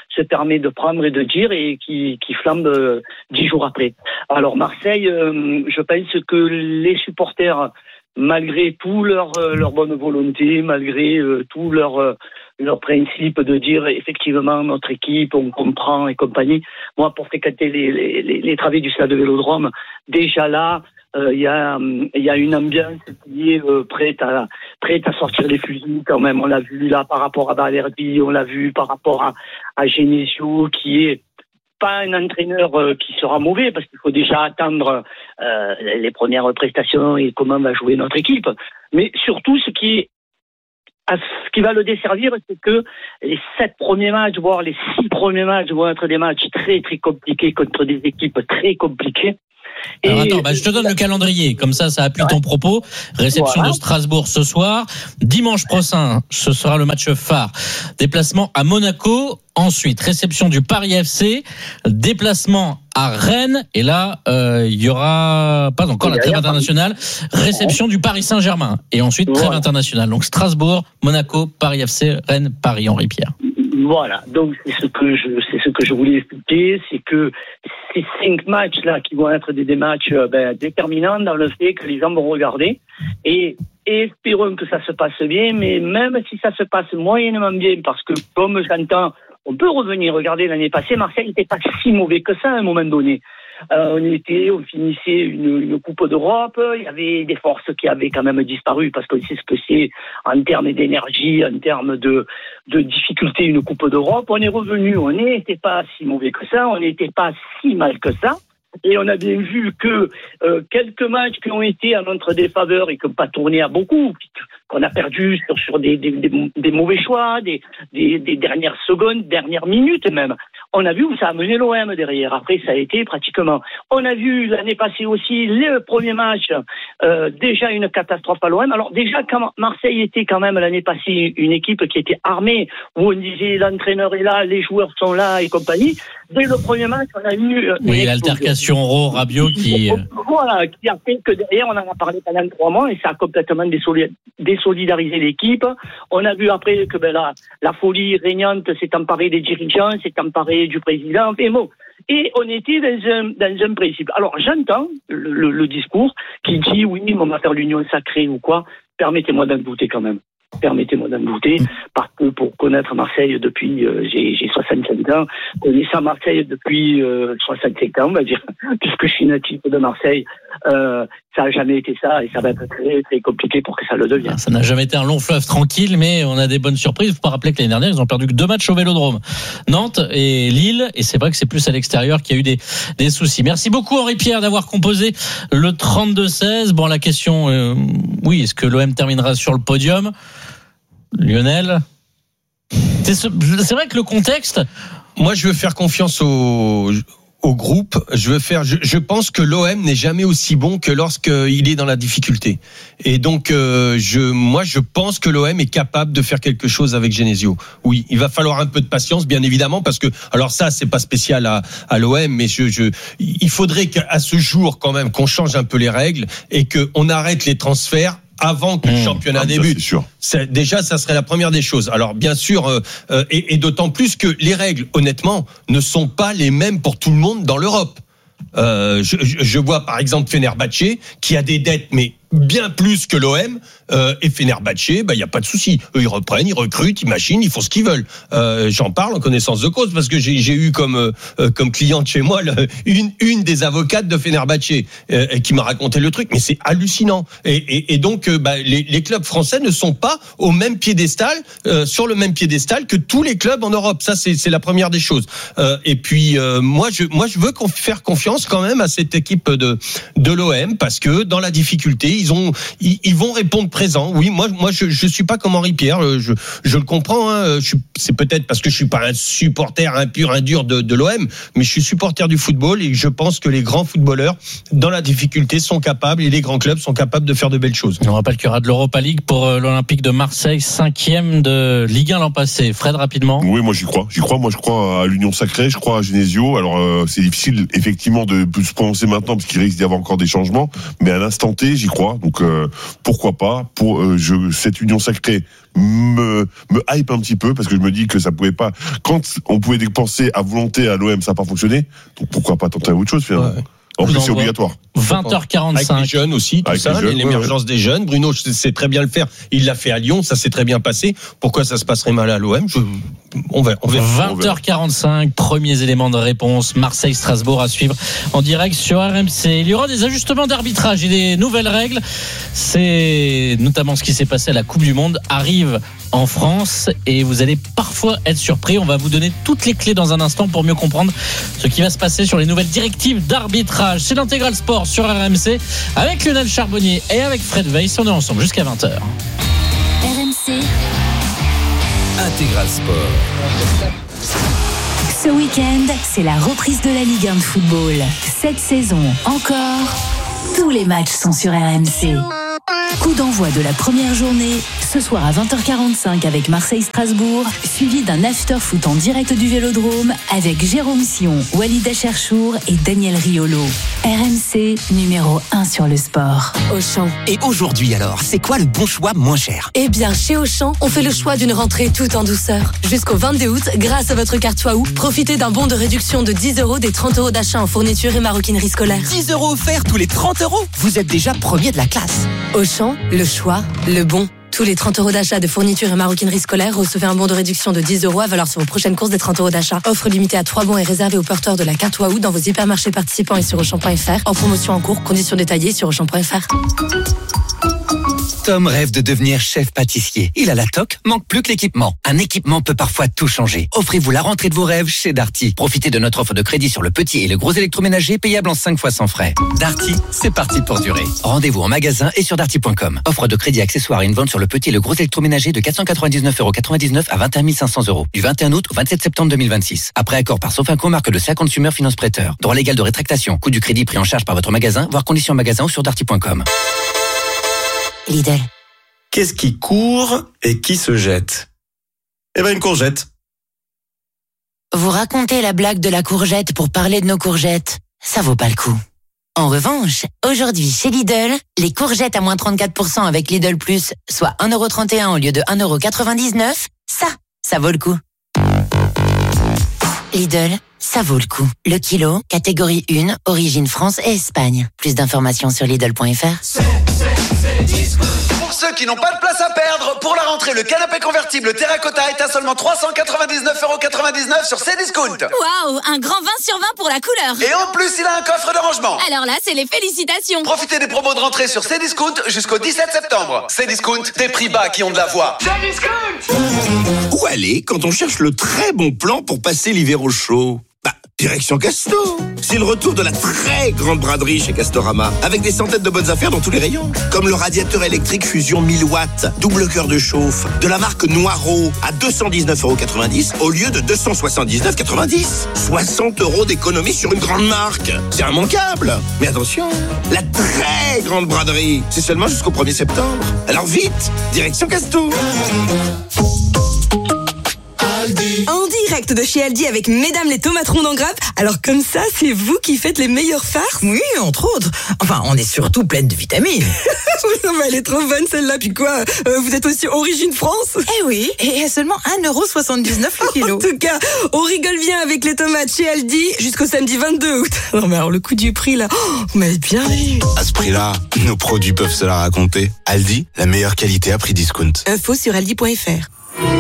se permet de prendre et de dire et qui flambe 10 jours après. Alors Marseille, je pense que les supporters, malgré tout leur bonne volonté, malgré tout leur principe de dire effectivement notre équipe, on comprend et compagnie. Moi, pour fréquenter les travées du stade de Vélodrome, déjà là, il y a une ambiance qui est prête à sortir les fusils quand même. On l'a vu là par rapport à Balerdi, on l'a vu par rapport à Genesio, qui est pas un entraîneur qui sera mauvais, parce qu'il faut déjà attendre les premières prestations et comment va jouer notre équipe. Mais surtout, ce qui va le desservir, c'est que les 7 premiers matchs, voire les 6 premiers matchs vont être des matchs très très compliqués contre des équipes très compliquées. Alors attends, je te donne le calendrier, comme ça appuie ton propos. Réception de Strasbourg ce soir. Dimanche prochain, ce sera le match phare. Déplacement à Monaco. Ensuite, réception du Paris FC. Déplacement à Rennes. Et là, il y aura pas encore la trêve internationale. Réception du Paris Saint-Germain. Et ensuite, trêve internationale. Donc Strasbourg, Monaco, Paris FC, Rennes, Paris, Henri Pierre. Voilà, donc c'est ce que je voulais expliquer, c'est que ces 5 matchs là qui vont être des matchs déterminants dans le fait que les gens vont regarder et espérons que ça se passe bien, mais même si ça se passe moyennement bien, parce que comme j'entends, on peut revenir regarder l'année passée, Marseille n'était pas si mauvais que ça à un moment donné. On finissait une Coupe d'Europe, il y avait des forces qui avaient quand même disparu parce qu'on sait ce que c'est en termes d'énergie, en termes de difficulté, une Coupe d'Europe. On est revenu, on n'était pas si mauvais que ça, on n'était pas si mal que ça. Et on a bien vu que quelques matchs qui ont été à notre défaveur et qui n'ont pas tourné à beaucoup, qu'on a perdu sur des mauvais choix, des dernières secondes, dernières minutes même. On a vu où ça a mené l'OM derrière. Après, ça a été pratiquement. On a vu l'année passée aussi le premier match, déjà une catastrophe à l'OM. Alors déjà, quand Marseille était quand même l'année passée une équipe qui était armée, où on disait l'entraîneur est là, les joueurs sont là et compagnie. Dès le premier match, on a eu l'altercation Rabiot qui a fait que derrière, on en a parlé pendant 3 mois et ça a complètement désolidarisé l'équipe. On a vu après que la folie régnante s'est emparée des dirigeants, s'est emparée du président, et on était dans un principe. Alors j'entends le discours qui dit oui, on va faire l'union sacrée ou quoi. Permettez-moi d'en douter quand même. Parce que pour connaître Marseille depuis, j'ai 65 ans, connaissant Marseille depuis 65 ans, on va dire, puisque je suis natif de Marseille, ça n'a jamais été ça et ça va être très très compliqué pour que ça le devienne. Ça n'a jamais été un long fleuve tranquille, mais on a des bonnes surprises. Il ne faut pas rappeler que l'année dernière, ils ont perdu que 2 matchs au Vélodrome. Nantes et Lille, et c'est vrai que c'est plus à l'extérieur qu'il y a eu des soucis. Merci beaucoup Henri Pierre d'avoir composé le 32-16. Bon, la question, oui, est-ce que l'OM terminera sur le podium ? Lionel, c'est vrai que le contexte. Moi, je veux faire confiance au groupe. Je pense que l'OM n'est jamais aussi bon que lorsqu'il est dans la difficulté. Et donc, je pense que l'OM est capable de faire quelque chose avec Genesio. Oui, il va falloir un peu de patience, bien évidemment, parce que, alors ça, c'est pas spécial à l'OM, mais il faudrait qu'à ce jour, quand même, qu'on change un peu les règles et qu'on arrête les transferts avant que le championnat débute. Déjà, ça serait la première des choses. Alors, bien sûr, et d'autant plus que les règles, honnêtement, ne sont pas les mêmes pour tout le monde dans l'Europe. Je vois par exemple Fenerbahçe qui a des dettes, mais bien plus que l'OM, et Fenerbahçe, il y a pas de souci. Eux, ils reprennent, ils recrutent, ils machinent, ils font ce qu'ils veulent. J'en parle en connaissance de cause parce que j'ai eu comme cliente chez moi une des avocates de Fenerbahçe qui m'a raconté le truc, mais c'est hallucinant. Et donc les clubs français ne sont pas au même piédestal, sur le même piédestal que tous les clubs en Europe. Ça, c'est la première des choses. Et puis moi, je veux faire confiance quand même à cette équipe de l'OM parce que dans la difficulté, ils vont répondre présent. Oui, moi je suis pas comme Henri Pierre, je le comprends, hein. C'est peut-être parce que je suis pas un supporter impur, dur de l'OM, mais je suis supporter du football et je pense que les grands footballeurs dans la difficulté sont capables et les grands clubs sont capables de faire de belles choses. On rappelle qu'il y aura de l'Europa League pour l'Olympique de Marseille, 5e de Ligue 1 l'an passé. Fred, rapidement. Oui, moi j'y crois. Moi je crois à l'Union Sacrée, je crois à Genesio. Alors c'est difficile effectivement de se prononcer maintenant parce qu'il risque d'y avoir encore des changements, mais à l'instant T, j'y crois. Donc pourquoi pas. cette union sacrée me hype un petit peu parce que je me dis que ça pouvait pas. Quand on pouvait dépenser à volonté à l'OM, ça n'a pas fonctionné. Donc pourquoi pas tenter autre chose finalement. Ouais. En plus, c'est obligatoire. 20h45. Avec les jeunes aussi, tout avec ça, l'émergence des jeunes. Bruno sait très bien le faire. Il l'a fait à Lyon, ça s'est très bien passé. Pourquoi ça se passerait mal à l'OM? On verra. 20h45, premiers éléments de réponse. Marseille-Strasbourg à suivre en direct sur RMC. Il y aura des ajustements d'arbitrage et des nouvelles règles. C'est notamment ce qui s'est passé à la Coupe du Monde arrive en France et vous allez parfois être surpris. On va vous donner toutes les clés dans un instant pour mieux comprendre ce qui va se passer sur les nouvelles directives d'arbitrage. C'est l'Intégral Sport sur RMC avec Lionel Charbonnier et avec Fred Weiss. On est ensemble jusqu'à 20h. RMC Intégral Sport. Ce week-end, c'est la reprise de la Ligue 1 de football. Cette saison encore, tous les matchs sont sur RMC. Coup d'envoi de la première journée, ce soir à 20h45 avec Marseille-Strasbourg, suivi d'un after-foot en direct du Vélodrome avec Jérôme Sion, Walid Acharchour et Daniel Riolo. RMC, numéro 1 sur le sport. Auchan. Et aujourd'hui alors, c'est quoi le bon choix moins cher? Eh bien, chez Auchan, on fait le choix d'une rentrée tout en douceur. Jusqu'au 22 août, grâce à votre carte Waouh, profitez d'un bon de réduction de 10 € des 30 € d'achat en fourniture et maroquinerie scolaire. 10 € offerts tous les 30 €. Vous êtes déjà premier de la classe. Auchan, le choix, le bon. Tous les 30 € d'achat de fourniture et maroquinerie scolaire, recevez un bon de réduction de 10 € à valeur sur vos prochaines courses des 30 € d'achat. Offre limitée à 3 bons et réservée aux porteurs de la carte Waouh dans vos hypermarchés participants et sur Auchan.fr. En promotion en cours, conditions détaillées sur Auchan.fr. Tom rêve de devenir chef pâtissier. Il a la toque, manque plus que l'équipement. Un équipement peut parfois tout changer. Offrez-vous la rentrée de vos rêves chez Darty. Profitez de notre offre de crédit sur le petit et le gros électroménager payable en 5 fois sans frais. Darty, c'est parti pour durer. Rendez-vous en magasin et sur darty.com. Offre de crédit accessoire et une vente sur le petit et le gros électroménager de 499,99 € à 21 500 €. Du 21 août au 27 septembre 2026. Après accord par Sofinco, marque de CA Consumer Finance Prêteur. Droit légal de rétractation. Coût du crédit pris en charge par votre magasin, voire conditions en magasin ou sur darty.com. Lidl. Qu'est-ce qui court et qui se jette? Eh ben, une courgette. Vous racontez la blague de la courgette pour parler de nos courgettes. Ça vaut pas le coup. En revanche, aujourd'hui chez Lidl, les courgettes à moins 34% avec Lidl Plus, soit 1,31 € au lieu de 1,99 €, ça vaut le coup. Lidl, ça vaut le coup. Le kilo, catégorie 1, origine France et Espagne. Plus d'informations sur Lidl.fr. Pour ceux qui n'ont pas de place à perdre, pour la rentrée, le canapé convertible Terracotta est à seulement 399,99 € sur Cdiscount. Waouh, un grand 20 sur 20 pour la couleur. Et en plus, il a un coffre de rangement. Alors là, c'est les félicitations. Profitez des promos de rentrée sur Cdiscount jusqu'au 17 septembre. Cdiscount, des prix bas qui ont de la voix. Cdiscount. Où aller quand on cherche le très bon plan pour passer l'hiver au chaud? Direction Casto. C'est le retour de la très grande braderie chez Castorama, avec des centaines de bonnes affaires dans tous les rayons. Comme le radiateur électrique Fusion 1000 watts, double cœur de chauffe, de la marque Noireau, à 219,90 € au lieu de 279,90 €. 60 € d'économie sur une grande marque. C'est immanquable. Mais attention, la très grande braderie, c'est seulement jusqu'au 1er septembre. Alors vite, direction Casto. En direct de chez Aldi avec Mesdames les tomates rondes en grappe. Alors comme ça, c'est vous qui faites les meilleures farces? Oui, entre autres. Enfin, on est surtout pleine de vitamines. Non, mais elle est trop bonne celle-là. Puis quoi, vous êtes aussi origine France? Eh oui, et à seulement 1,79 € le kilo. En tout cas, on rigole bien avec les tomates chez Aldi jusqu'au samedi 22 août. Non mais alors le coup du prix là, vous m'avez bien vu. À ce prix-là, nos produits peuvent se la raconter. Aldi, la meilleure qualité à prix discount. Info sur aldi.fr.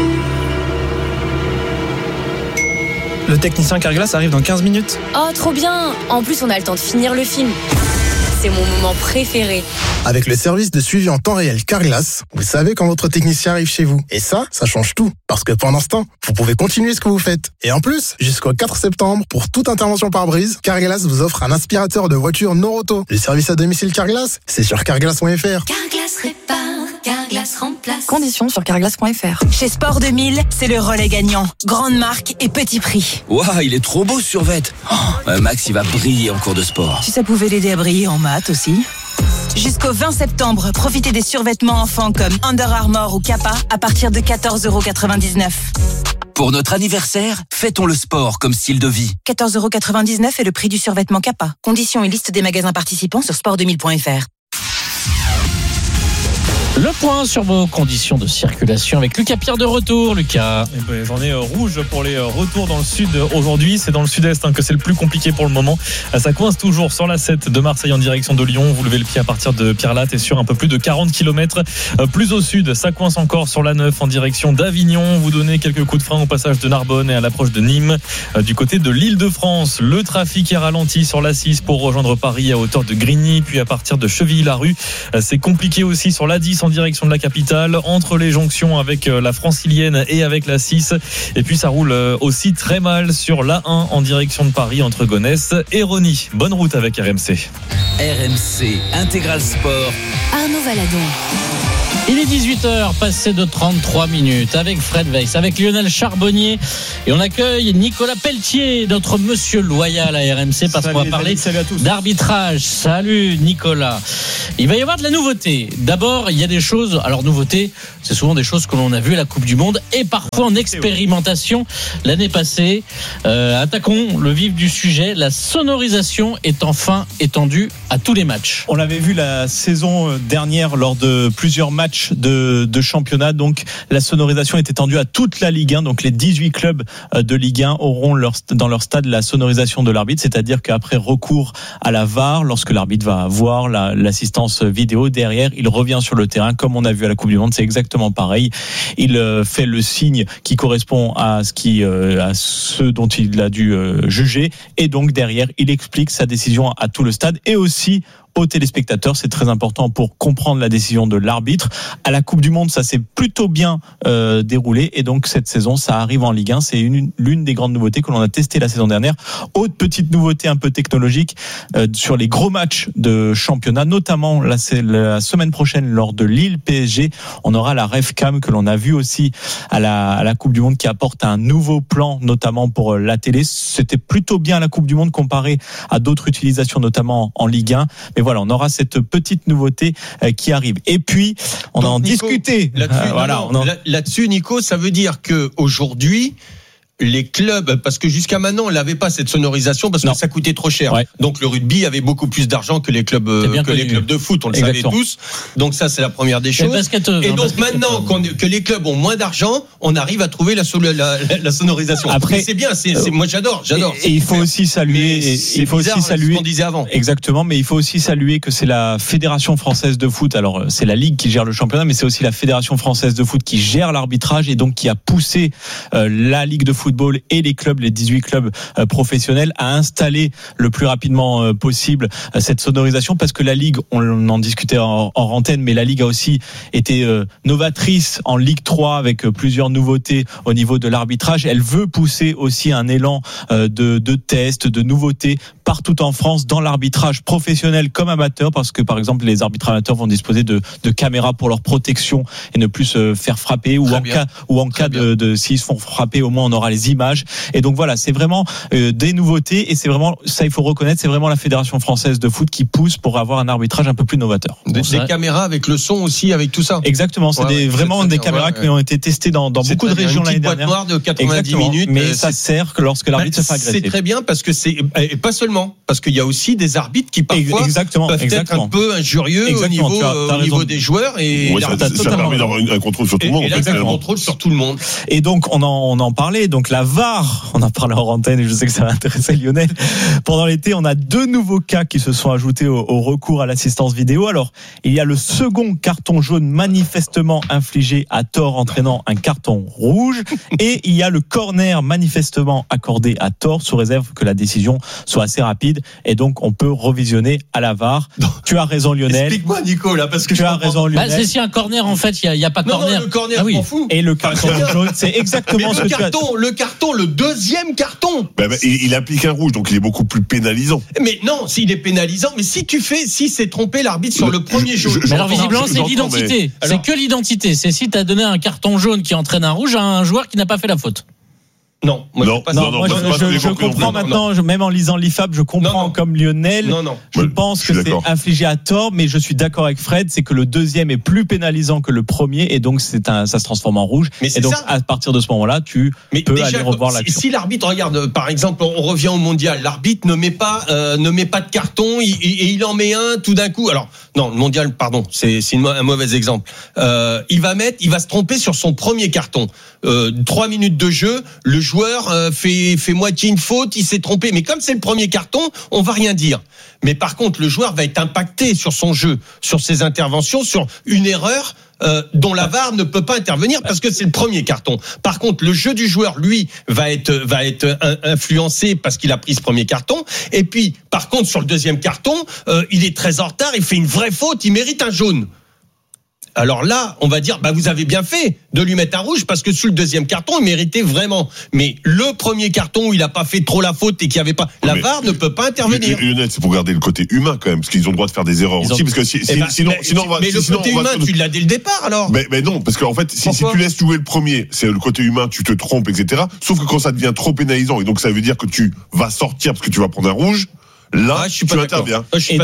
Le technicien Carglass arrive dans 15 minutes. Oh, trop bien. En plus, on a le temps de finir le film. C'est mon moment préféré. Avec le service de suivi en temps réel Carglass, vous savez quand votre technicien arrive chez vous. Et ça change tout. Parce que pendant ce temps, vous pouvez continuer ce que vous faites. Et en plus, jusqu'au 4 septembre, pour toute intervention par brise, Carglass vous offre un aspirateur de voiture Noroto. Le service à domicile Carglass, c'est sur carglass.fr. Carglass répare, Carglass remplace. Conditions sur carglass.fr. Chez Sport 2000, c'est le relais gagnant. Grande marque et petit prix. Waouh, il est trop beau ce survêt. Max, il va briller en cours de sport. Si ça pouvait l'aider à briller en maths aussi. Jusqu'au 20 septembre, profitez des survêtements enfants comme Under Armour ou Kappa à partir de 14,99 €. Pour notre anniversaire, fêtons le sport comme style de vie. 14,99 € est le prix du survêtement Kappa. Conditions et liste des magasins participants sur sport2000.fr. Le point sur vos conditions de circulation avec Lucas Pierre de retour. Lucas. Journée rouge pour les retours dans le sud aujourd'hui. C'est dans le sud-est que c'est le plus compliqué pour le moment. Ça coince toujours sur la 7 de Marseille en direction de Lyon. Vous levez le pied à partir de Pierre-Latte et sur un peu plus de 40 km. Plus au sud, ça coince encore sur la 9 en direction d'Avignon. Vous donnez quelques coups de frein au passage de Narbonne et à l'approche de Nîmes. Du côté de l'Île-de-France, le trafic est ralenti sur la 6 pour rejoindre Paris à hauteur de Grigny. Puis à partir de Chevilly-la-Rue, c'est compliqué aussi sur la 10 en direction de la capitale, entre les jonctions avec la Francilienne et avec la 6. Et puis ça roule aussi très mal sur la 1 en direction de Paris entre Gonesse et Rosny. Bonne route avec RMC. RMC Intégral Sport. Arnaud Valadon. Il est 18h, passé de 33 minutes, avec Fred Weiss, avec Lionel Charbonnier. Et on accueille Nicolas Pelletier, notre monsieur loyal à RMC, parce qu'on va parler d'arbitrage. Salut Nicolas. Il va y avoir de la nouveauté. D'abord, il y a des choses, alors nouveauté, c'est souvent des choses que l'on a vues à la Coupe du Monde et parfois en expérimentation l'année passée. Attaquons le vif du sujet. La sonorisation est enfin étendue à tous les matchs. On l'avait vu la saison dernière lors de plusieurs matchs de championnat. Donc la sonorisation est étendue à toute la Ligue 1. Donc les 18 clubs de Ligue 1 auront dans leur stade la sonorisation de l'arbitre, c'est-à-dire qu'après recours à la VAR, lorsque l'arbitre va voir l'assistance vidéo derrière, il revient sur le terrain comme on a vu à la Coupe du Monde. C'est exactement pareil. Il fait le signe qui correspond à ce dont il a dû juger, et donc derrière il explique sa décision à tout le stade et aussi aux téléspectateurs. C'est très important pour comprendre la décision de l'arbitre. À la Coupe du Monde, ça s'est plutôt bien déroulé, et donc cette saison, ça arrive en Ligue 1. C'est l'une des grandes nouveautés que l'on a testées la saison dernière. Autre petite nouveauté un peu technologique sur les gros matchs de championnat, notamment la semaine prochaine lors de Lille PSG, on aura la RevCam que l'on a vu aussi à la Coupe du Monde, qui apporte un nouveau plan, notamment pour la télé. C'était plutôt bien la Coupe du Monde comparé à d'autres utilisations, notamment en Ligue 1. Mais voilà, on aura cette petite nouveauté qui arrive. Et puis, on en discutait. Là-dessus, Nico, ça veut dire que aujourd'hui, les clubs, parce que jusqu'à maintenant on n'avait pas cette sonorisation parce que ça coûtait trop cher. Ouais. Donc le rugby avait beaucoup plus d'argent que les clubs de foot, on le savait tous. Donc ça c'est la première des choses. Et donc maintenant que les clubs ont moins d'argent, on arrive à trouver la sonorisation. Après, c'est bien, moi j'adore. Et il faut aussi saluer, ce qu'on disait avant. Exactement, mais il faut aussi saluer que c'est la Fédération française de foot. Alors c'est la ligue qui gère le championnat, mais c'est aussi la Fédération française de foot qui gère l'arbitrage et donc qui a poussé la ligue de football et les clubs, les 18 clubs professionnels, à installer le plus rapidement possible cette sonorisation, parce que la Ligue, on en discutait en antenne, mais la Ligue a aussi été novatrice en Ligue 3 avec plusieurs nouveautés au niveau de l'arbitrage. Elle veut pousser aussi un élan de tests, de nouveautés partout en France dans l'arbitrage professionnel comme amateur, parce que par exemple les arbitres amateurs vont disposer de caméras pour leur protection et ne plus se faire frapper, ou en cas de s'ils se font frapper, au moins on aura les images. Et donc voilà, c'est vraiment des nouveautés, et c'est vraiment ça, il faut reconnaître, c'est vraiment la Fédération française de foot qui pousse pour avoir un arbitrage un peu plus novateur. Des caméras avec le son aussi, avec tout ça. Exactement, c'est vraiment des caméras qui ont été testées dans beaucoup de régions l'année dernière. Une boîte noire de 90 minutes, mais ça sert que lorsque l'arbitre se fait agresser. C'est très bien, parce que et pas seulement, parce qu'il y a aussi des arbitres qui parfois peuvent être un peu injurieux au niveau des joueurs, et ça permet d'avoir un contrôle sur tout le monde. Un contrôle sur tout le monde. Et donc on en parlait, donc la VAR, on en parlait en antenne, et je sais que ça va intéresser Lionel. Pendant l'été, on a 2 nouveaux cas qui se sont ajoutés au recours à l'assistance vidéo. Alors, il y a le second carton jaune manifestement infligé à tort, entraînant un carton rouge, et il y a le corner manifestement accordé à tort, sous réserve que la décision soit assez rapide, et donc on peut revisionner à la VAR. Tu as raison, Lionel. Explique-moi, Nico, là, parce que tu as raison, Lionel. C'est si un corner, en fait, il y a pas de corner. Non, le corner, je m'en fous. Et le carton jaune, c'est exactement ce que tu as. Le deuxième carton. Il applique un rouge, donc il est beaucoup plus pénalisant. Mais non, s'il est pénalisant, mais si c'est trompé l'arbitre sur le premier jaune. Alors visiblement, c'est l'identité. C'est que l'identité. C'est si tu as donné un carton jaune qui entraîne un rouge à un joueur qui n'a pas fait la faute. Non, je comprends maintenant, même en lisant l'IFAB, je comprends comme Lionel. Je pense que c'est infligé à tort, mais je suis d'accord avec Fred, c'est que le deuxième est plus pénalisant que le premier, et donc ça se transforme en rouge. Et donc à partir de ce moment-là, tu peux aller revoir l'action. Si l'arbitre, regarde, par exemple, on revient au mondial, l'arbitre ne met pas de carton, et il en met un tout d'un coup. Alors le mondial, pardon, c'est un mauvais exemple. Il va se tromper sur son premier carton. 3 minutes de jeu, le joueur fait moitié une faute, il s'est trompé. Mais comme c'est le premier carton, on va rien dire. Mais par contre, le joueur va être impacté sur son jeu, sur ses interventions, sur une erreur dont la VAR ne peut pas intervenir parce que c'est le premier carton. Par contre, le jeu du joueur, lui, va être influencé parce qu'il a pris ce premier carton. Et puis, par contre, sur le deuxième carton, il est très en retard, il fait une vraie faute, il mérite un jaune. Alors là, on va dire, vous avez bien fait de lui mettre un rouge parce que sur le deuxième carton, il méritait vraiment. Mais le premier carton où il a pas fait trop la faute et qu'il y avait pas, la VAR ne peut pas intervenir. Lionel, c'est pour garder le côté humain quand même, parce qu'ils ont le droit de faire des erreurs aussi, parce que sinon, le côté humain, tu l'as dès le départ alors. Mais non, parce qu'en fait, si tu laisses jouer le premier, c'est le côté humain, tu te trompes, etc. Sauf que quand ça devient trop pénalisant, et donc ça veut dire que tu vas sortir parce que tu vas prendre un rouge. Là, tu interviens.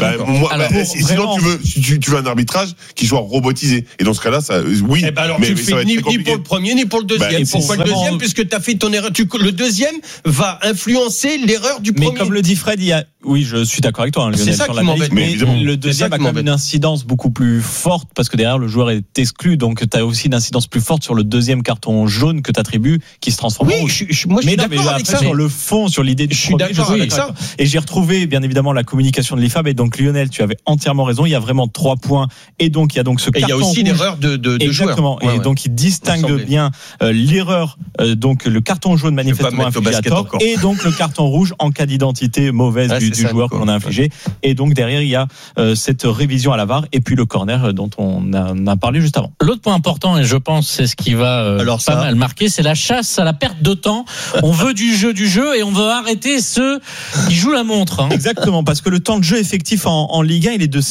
Sinon, tu veux un arbitrage qui soit robotisé. Et dans ce cas-là, ça, oui. Alors, tu le fais ni pour le premier, ni pour le deuxième. Pourquoi le deuxième? Puisque tu as fait ton erreur. Le deuxième va influencer l'erreur du premier. Mais comme le dit Fred, oui, je suis d'accord avec toi, Lionel. C'est ça qui m'embête. Mais le deuxième a quand même une incidence beaucoup plus forte parce que derrière, le joueur est exclu. Donc, tu as aussi une incidence plus forte sur le deuxième carton jaune que tu attribues qui se transforme en rouge. Moi, je suis d'accord avec ça. Sur le fond, sur l'idée du premier, je suis d'accord avec ça. Et j'ai retrouvé, bien évidemment, la communication de l'IFAB. Et donc, Lionel, tu avais entièrement raison. Il y a vraiment 3 points. Et donc, il y a donc ce carton. Et il y a aussi l'erreur de exactement. joueur. Et donc, il distingue bien l'erreur, donc le carton jaune manifestement infligé à tort, et donc le carton rouge en cas d'identité mauvaise du joueur qu'on a infligé. Et donc, derrière, il y a cette révision à la VAR et puis le corner dont on a parlé juste avant. L'autre point important, et je pense c'est ce qui va pas mal marquer, c'est la chasse à la perte de temps. On veut du jeu et on veut arrêter ceux qui jouent la montre. Exactement, parce que le temps de jeu effectif en Ligue 1, il est de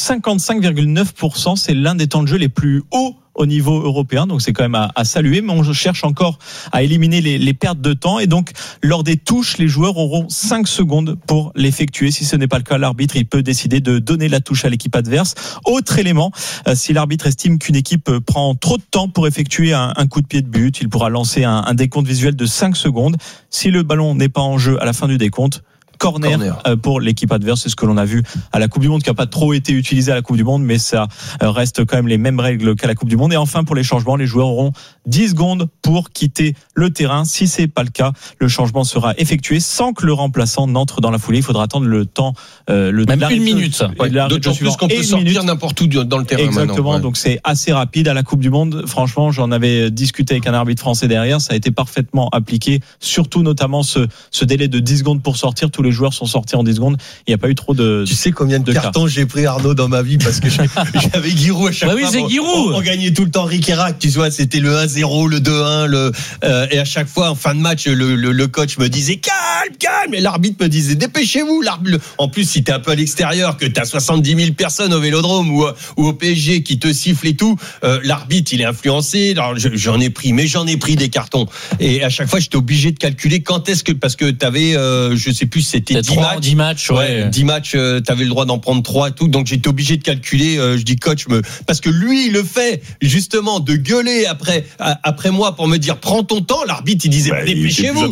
55,9%. C'est l'un des temps de jeu les plus hauts au niveau européen, donc c'est quand même à saluer, mais on cherche encore à éliminer les pertes de temps, et donc lors des touches, les joueurs auront 5 secondes pour l'effectuer. Si ce n'est pas le cas, l'arbitre il peut décider de donner la touche à l'équipe adverse. Autre élément, si l'arbitre estime qu'une équipe prend trop de temps pour effectuer un coup de pied de but, il pourra lancer un décompte visuel de 5 secondes. Si le ballon n'est pas en jeu à la fin du décompte, corner pour l'équipe adverse. C'est ce que l'on a vu à la Coupe du Monde, qui n'a pas trop été utilisé à la Coupe du Monde, mais ça reste quand même les mêmes règles qu'à la Coupe du Monde. Et enfin, pour les changements, les joueurs auront 10 secondes pour quitter le terrain. Si c'est pas le cas, le changement sera effectué sans que le remplaçant n'entre dans la foulée. Il faudra attendre le temps, même une minute, ça. D'autant plus qu'on peut sortir n'importe où dans le terrain. Exactement. Donc c'est assez rapide à la Coupe du Monde. Franchement, j'en avais discuté avec un arbitre français derrière. Ça a été parfaitement appliqué. Surtout, notamment, ce délai de 10 secondes pour sortir. Tous les joueurs sont sortis en 10 secondes. Il n'y a pas eu trop de. Tu sais combien de cartons j'ai pris, Arnaud, dans ma vie, parce que j'avais Giroud à chaque fois. Oui, c'est Giroud. On gagnait tout le temps Ric et Rac. Tu vois, c'était le 1-0, le 2-1, et à chaque fois, en fin de match, le coach me disait calme, et l'arbitre me disait dépêchez-vous. En plus, si t'es un peu à l'extérieur, que t'as 70 000 personnes au Vélodrome ou au PSG qui te sifflent et tout, l'arbitre, il est influencé. Alors, j'en ai pris des cartons. Et à chaque fois, j'étais obligé de calculer quand est-ce que, parce que t'avais, je sais plus, c'était 10 matchs, ouais. 10 matchs, t'avais le droit d'en prendre 3 et tout. Donc, j'étais obligé de calculer, je dis coach, parce que lui, il le fait, justement, de gueuler après moi pour me dire, prends ton temps. L'arbitre, il disait, dépêchez-vous.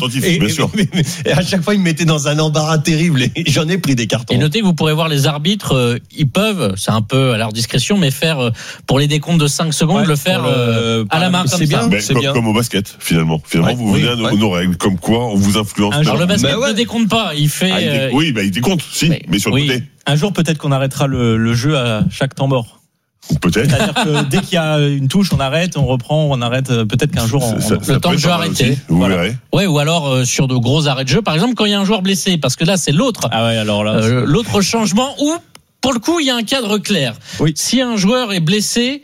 Et à chaque fois, il me mettait dans un embarras terrible, et j'en ai pris des cartons. Et notez que vous pourrez voir les arbitres, ils peuvent, c'est un peu à leur discrétion, mais faire, pour les décomptes de 5 secondes, le faire à la main, comme ça. C'est bien. Comme au basket, finalement. Vous venez à nos règles, comme quoi on vous influence. Alors, le basket ne décompte pas, il fait. Oui, il décompte, si, mais sur le côté. Un jour, peut-être qu'on arrêtera le jeu à chaque temps mort. Peut-être. C'est-à-dire que dès qu'il y a une touche, on arrête, on reprend, on arrête. Peut-être qu'un jour, le temps de jeu arrêté. Vous verrez. Ouais, ou alors sur de gros arrêts de jeu, par exemple, quand il y a un joueur blessé, parce que là, c'est l'autre. Ah ouais, alors là, l'autre changement où, pour le coup, il y a un cadre clair. Oui. Si un joueur est blessé,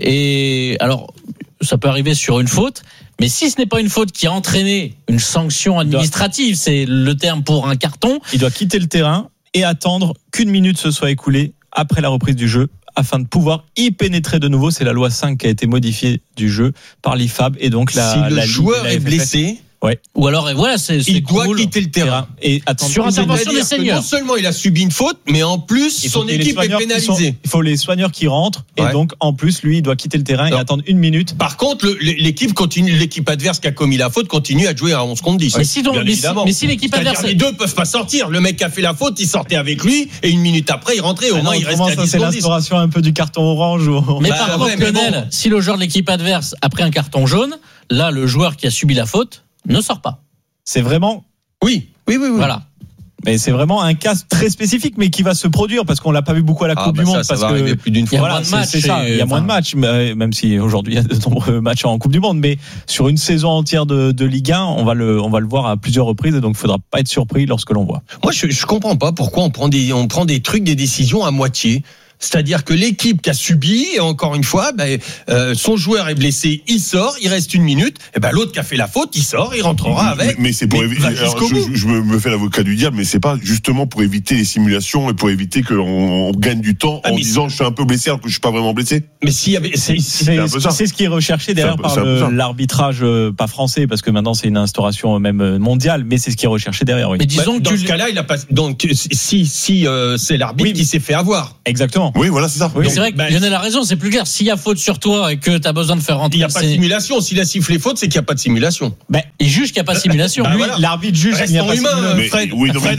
et alors, ça peut arriver sur une faute. Mais si ce n'est pas une faute qui a entraîné une sanction administrative, c'est le terme pour un carton. Il doit quitter le terrain et attendre qu'une minute se soit écoulée après la reprise du jeu, afin de pouvoir y pénétrer de nouveau. C'est la loi 5 qui a été modifiée du jeu par l'IFAB, et donc si le joueur est blessé, Ouais. Ou alors, et voilà, il doit quitter le terrain. Et attendre sur intervention des seniors. Non seulement il a subi une faute, mais en plus son équipe est pénalisée. Il faut les soigneurs qui rentrent et donc en plus lui il doit quitter le terrain et attendre 1 minute. Par contre, l'équipe adverse qui a commis la faute continue à jouer à 11 contre 10. Mais si l'équipe adverse, les deux peuvent pas sortir. Le mec qui a fait la faute, il sortait avec lui et 1 minute après il rentrait. Au moins il restait à 10 contre 10. C'est l'instauration un peu du carton orange. Mais par contre, Lionel, si le joueur de l'équipe adverse a pris un carton jaune, là le joueur qui a subi la faute ne sort pas. C'est vraiment. Oui. Voilà. Mais c'est vraiment un cas très spécifique, mais qui va se produire parce qu'on l'a pas vu beaucoup à la Coupe du Monde. Ça va arriver plus d'une fois. Il y a moins de matchs. C'est ça. Il y a moins de matchs, même si aujourd'hui il y a de nombreux matchs en Coupe du Monde. Mais sur une saison entière de Ligue 1, on va le voir à plusieurs reprises, et donc il faudra pas être surpris lorsque l'on voit. Moi, je comprends pas pourquoi on prend des trucs, des décisions à moitié. C'est-à-dire que l'équipe qui a subi, et encore une fois, son joueur est blessé, il sort, il reste 1 minute, et l'autre qui a fait la faute, il sort, il rentrera avec. Mais c'est pour éviter. Je me fais l'avocat du diable, mais c'est pas justement pour éviter les simulations et pour éviter qu'on gagne du temps en disant je suis un peu blessé alors que je suis pas vraiment blessé. Mais s'il y avait, c'est ce qui est recherché derrière par l'arbitrage, pas français, parce que maintenant c'est une instauration même mondiale, mais c'est ce qui est recherché derrière. Oui. Mais disons que dans ce cas-là, il a pas. Donc si c'est l'arbitre qui s'est fait avoir. Exactement. Oui, voilà, c'est ça. Oui, c'est vrai que Lionel a raison, c'est plus clair. S'il y a faute sur toi et que tu as besoin de faire rentrer. Il n'y a pas de simulation. S'il a sifflé faute, c'est qu'il n'y a pas de simulation. Il juge qu'il n'y a pas de simulation. Lui, l'arbitre juge qu'il n'y a pas de simulation. Fred,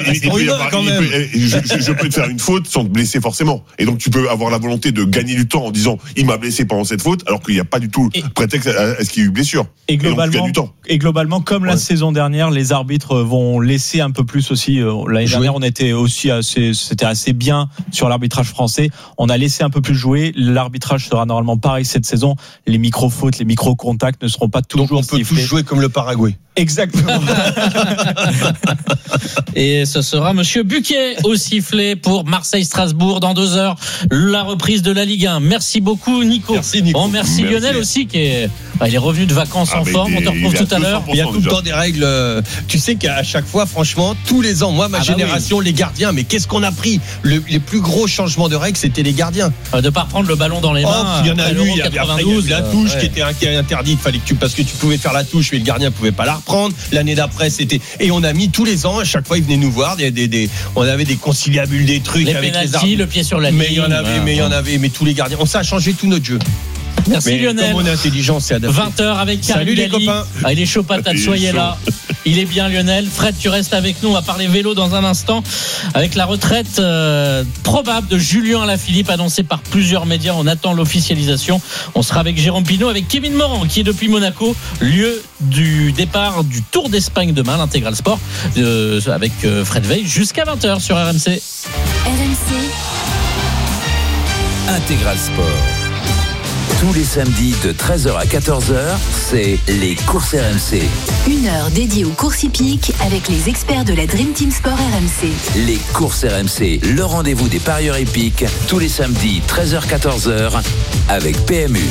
je peux te faire une faute sans te blesser forcément. Et donc tu peux avoir la volonté de gagner du temps en disant il m'a blessé pendant cette faute, alors qu'il n'y a pas du tout prétexte à ce qu'il y ait eu blessure. Et globalement, comme la saison dernière, les arbitres vont laisser un peu plus aussi. L'année dernière, on était aussi c'était assez bien sur l'arbitrage français. On a laissé un peu plus jouer. L'arbitrage sera normalement pareil cette saison. Les micro-fautes, les micro-contacts ne seront pas toujours sifflés. Donc on peut tous jouer comme le Paraguay. Exactement. Et ce sera Monsieur Buquet au sifflet pour Marseille-Strasbourg dans 2 heures. La reprise de la Ligue 1. Merci beaucoup Nico. Merci Nico. Merci Lionel aussi qui est il est revenu de vacances en forme. On te retrouve tout à l'heure. Il y a tout le temps des règles. Tu sais qu'à chaque fois, franchement, tous les ans, moi, ma génération, les gardiens, mais qu'est-ce qu'on a pris les plus gros changements de règles, c'était les gardiens. De pas prendre le ballon dans les mains. Il y en a eu. Il y avait la touche qui était interdite. Fallait que parce que tu pouvais faire la touche, mais le gardien pouvait pas la reprendre. L'année d'après, c'était et on a mis tous les ans. À chaque fois, ils venaient nous voir. On avait des conciliabules, des trucs les avec pénaltys, les le pied sur la ligne. Mais il y en avait. Mais tous les gardiens. Ça a changé tout notre jeu. Merci Lionel. Comme on est intelligent, c'est adapté. 20h avec Karim. Salut les copains. Il est chaud patate, soyez là. Il est bien Lionel. Fred, tu restes avec nous. On va parler vélo dans un instant avec la retraite probable de Julien Alaphilippe annoncée par plusieurs médias. On attend l'officialisation. On sera avec Jérôme Pinault, avec Kevin Morand qui est depuis Monaco, lieu du départ du Tour d'Espagne demain, l'Intégral Sport avec Fred Veil jusqu'à 20h sur RMC. RMC Intégral Sport. Tous les samedis de 13h à 14h, c'est les courses RMC. 1 heure dédiée aux courses hippiques avec les experts de la Dream Team Sport RMC. Les courses RMC, le rendez-vous des parieurs hippiques, tous les samedis 13h-14h avec PMU.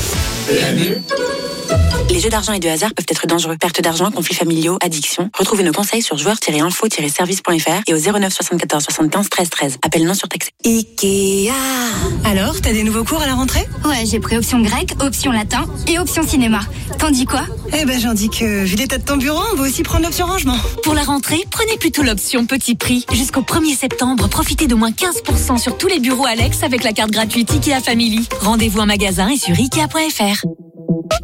Les jeux d'argent et de hasard peuvent être dangereux. Perte d'argent, conflits familiaux, addiction. Retrouvez nos conseils sur joueurs-info-service.fr et au 09 74 75 13 13. Appel non surtaxé. Ikea. Alors, t'as des nouveaux cours à la rentrée? Ouais, j'ai pris option grec, option latin et option cinéma. T'en dis quoi? J'en dis que, vu l'état de ton bureau, on va aussi prendre l'option rangement. Pour la rentrée, prenez plutôt l'option petit prix. Jusqu'au 1er septembre, profitez de moins 15% sur tous les bureaux Alex avec la carte gratuite Ikea Family. Rendez-vous en magasin et sur Ikea.fr.